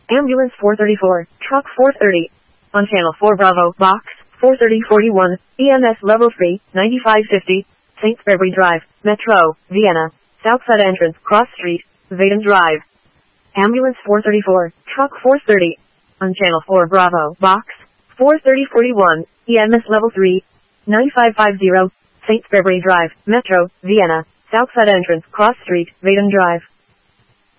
Ambulance 434, Truck 430. On Channel 4 Bravo, Box 43041, EMS Level 3, 9550, St. February Drive, Metro, Vienna. Southside entrance, Cross Street, Vaden Drive. Ambulance 434, Truck 430. On Channel 4 Bravo, Box 43041, EMS Level 3, 9550, St. February Drive, Metro, Vienna. Southside entrance, Cross Street, Vaden Drive.